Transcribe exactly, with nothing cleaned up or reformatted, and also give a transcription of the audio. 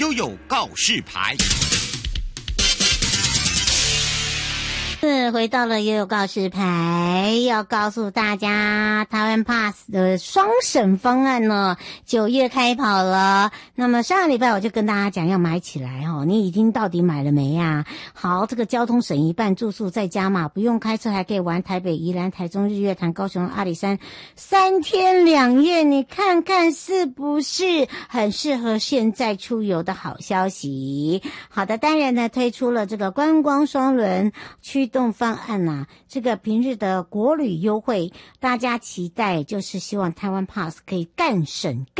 悠悠告示牌。 是回到了悠悠告示牌，要告诉大家台湾 Pass 的双省方案呢，九月开跑了。那么上个礼拜我就跟大家讲要买起来哦，你已经到底买了没呀？好，这个交通省一半，住宿在家嘛，不用开车还可以玩台北、宜兰、台中、日月潭、高雄、阿里山三天两夜，你看看是不是很适合现在出游的好消息？好的，当然呢推出了这个观光双轮驱动方案啊，这个平日的国旅优惠，大家期待就是希望台湾 Pass 可以干省